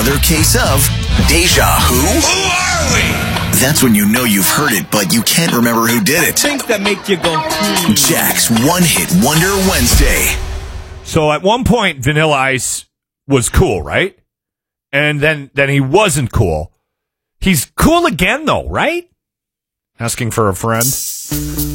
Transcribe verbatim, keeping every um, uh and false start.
another case of Deja Who? Who are we? That's when you know you've heard it, but you can't remember who did it. Things that make you go, hmm. Jack's One Hit Wonder Wednesday. So at one point, Vanilla Ice was cool, right? And then, then he wasn't cool. He's cool again, though, right? Asking for a friend.